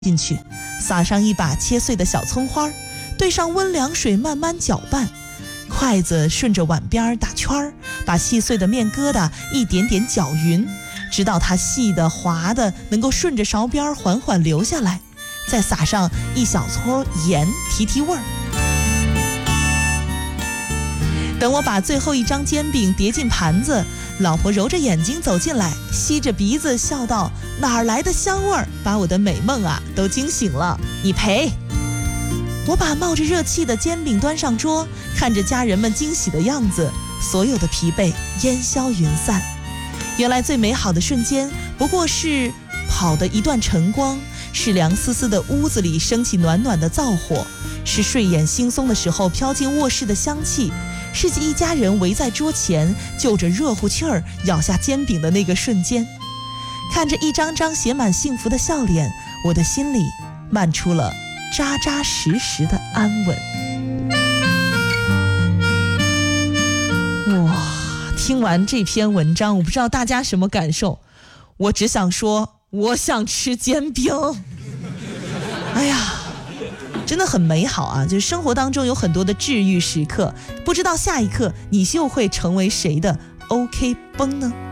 进去，撒上一把切碎的小葱花，兑上温凉水慢慢搅拌，筷子顺着碗边打圈，把细碎的面疙瘩一点点搅匀，直到它细的滑的能够顺着勺边缓缓流下来，再撒上一小撮盐提味儿。等我把最后一张煎饼叠进盘子，老婆揉着眼睛走进来，吸着鼻子笑道：哪儿来的香味儿，把我的美梦都惊醒了，你赔。我把冒着热气的煎饼端上桌，看着家人们惊喜的样子，所有的疲惫烟消云散。原来最美好的瞬间不过是跑的一段晨光，是凉丝丝的屋子里升起暖暖的灶火，是睡眼惺忪的时候飘进卧室的香气，是一家人围在桌前就着热乎气儿咬下煎饼的那个瞬间。看着一张张写满幸福的笑脸，我的心里漫出了扎扎实实的安稳。哇，听完这篇文章，我不知道大家什么感受，我只想说我想吃煎饼。哎呀，真的很美好啊，就是生活当中有很多的治愈时刻，不知道下一刻你又会成为谁的 OK 绷呢？